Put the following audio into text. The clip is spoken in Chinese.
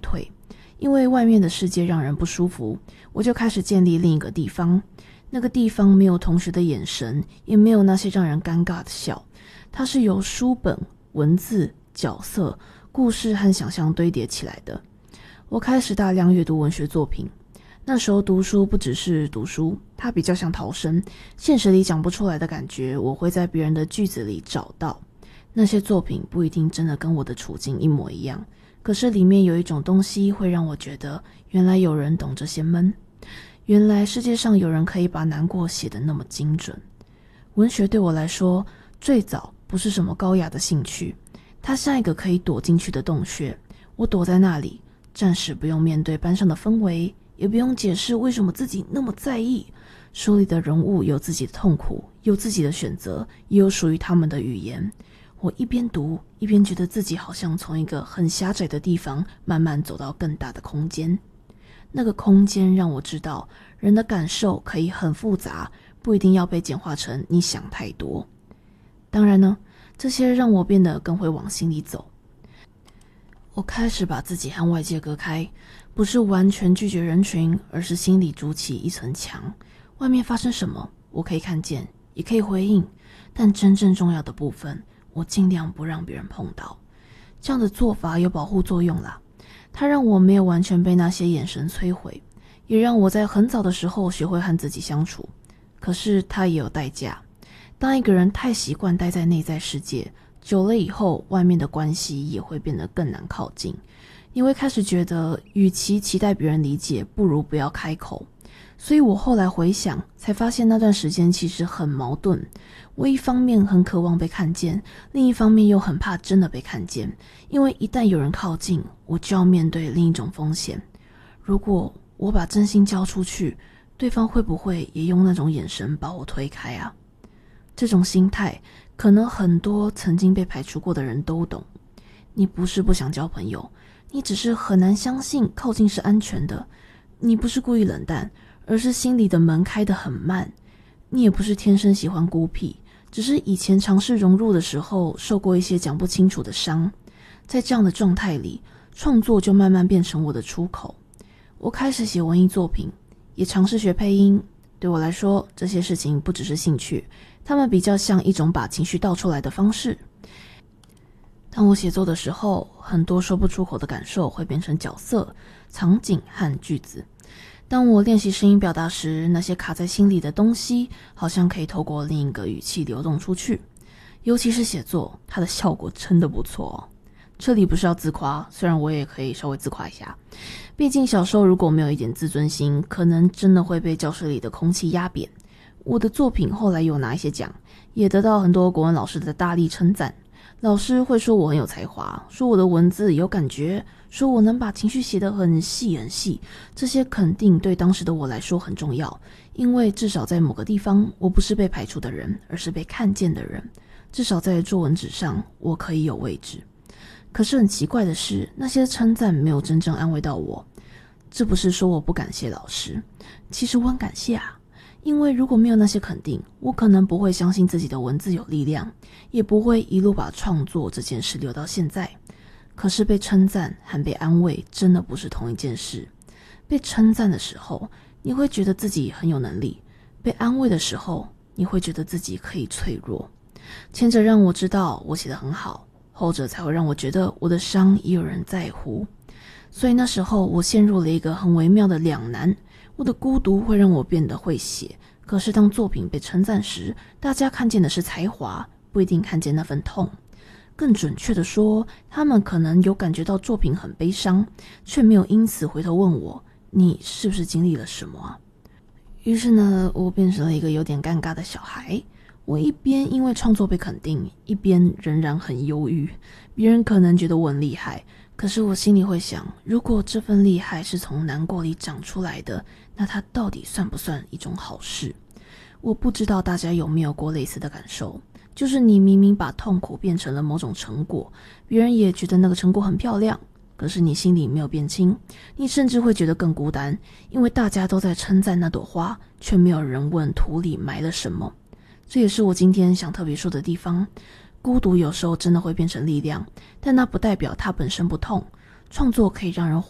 退，因为外面的世界让人不舒服，我就开始建立另一个地方。那个地方没有同学的眼神，也没有那些让人尴尬的笑，它是由书本、文字、角色、故事和想象堆叠起来的。我开始大量阅读文学作品。那时候读书不只是读书，它比较像逃生，现实里讲不出来的感觉，我会在别人的句子里找到。那些作品不一定真的跟我的处境一模一样，可是里面有一种东西会让我觉得，原来有人懂这些闷，原来世界上有人可以把难过写得那么精准。文学对我来说，最早不是什么高雅的兴趣，它像一个可以躲进去的洞穴。我躲在那里，暂时不用面对班上的氛围，也不用解释为什么自己那么在意。书里的人物有自己的痛苦，有自己的选择，也有属于他们的语言。我一边读，一边觉得自己好像从一个很狭窄的地方慢慢走到更大的空间。那个空间让我知道，人的感受可以很复杂，不一定要被简化成你想太多。当然呢，这些让我变得更会往心里走。我开始把自己和外界隔开，不是完全拒绝人群，而是心里筑起一层墙。外面发生什么，我可以看见，也可以回应，但真正重要的部分，我尽量不让别人碰到。这样的做法有保护作用啦，它让我没有完全被那些眼神摧毁，也让我在很早的时候学会和自己相处。可是它也有代价，当一个人太习惯待在内在世界，久了以后，外面的关系也会变得更难靠近。你会开始觉得，与其期待别人理解，不如不要开口。所以我后来回想，才发现那段时间其实很矛盾。我一方面很渴望被看见，另一方面又很怕真的被看见，因为一旦有人靠近，我就要面对另一种风险。如果我把真心交出去，对方会不会也用那种眼神把我推开啊？这种心态，可能很多曾经被排除过的人都懂。你不是不想交朋友，你只是很难相信靠近是安全的。你不是故意冷淡，而是心里的门开得很慢。你也不是天生喜欢孤僻，只是以前尝试融入的时候受过一些讲不清楚的伤。在这样的状态里，创作就慢慢变成我的出口。我开始写文艺作品，也尝试学配音。对我来说，这些事情不只是兴趣，它们比较像一种把情绪倒出来的方式。当我写作的时候，很多说不出口的感受会变成角色、场景和句子。当我练习声音表达时，那些卡在心里的东西好像可以透过另一个语气流动出去。尤其是写作，它的效果真的不错哦。这里不是要自夸，虽然我也可以稍微自夸一下。毕竟小时候如果没有一点自尊心，可能真的会被教室里的空气压扁。我的作品后来有拿一些奖，也得到很多国文老师的大力称赞。老师会说我很有才华，说我的文字有感觉，说我能把情绪写得很细很细。这些肯定对当时的我来说很重要，因为至少在某个地方，我不是被排除的人，而是被看见的人。至少在作文纸上，我可以有位置。可是很奇怪的是，那些称赞没有真正安慰到我。这不是说我不感谢老师，其实我很感谢啊。因为如果没有那些肯定，我可能不会相信自己的文字有力量，也不会一路把创作这件事留到现在。可是被称赞和被安慰真的不是同一件事。被称赞的时候，你会觉得自己很有能力；被安慰的时候，你会觉得自己可以脆弱。前者让我知道我写得很好，后者才会让我觉得我的伤也有人在乎。所以那时候我陷入了一个很微妙的两难。我的孤独会让我变得会写，可是当作品被称赞时，大家看见的是才华，不一定看见那份痛。更准确的说，他们可能有感觉到作品很悲伤，却没有因此回头问我，你是不是经历了什么啊？于是呢，我变成了一个有点尴尬的小孩。我一边因为创作被肯定，一边仍然很忧郁。别人可能觉得我很厉害，可是我心里会想，如果这份厉害是从难过里长出来的，那它到底算不算一种好事？我不知道大家有没有过类似的感受，就是你明明把痛苦变成了某种成果，别人也觉得那个成果很漂亮，可是你心里没有变轻，你甚至会觉得更孤单，因为大家都在称赞那朵花，却没有人问土里埋了什么。这也是我今天想特别说的地方。孤独有时候真的会变成力量，但那不代表它本身不痛。创作可以让人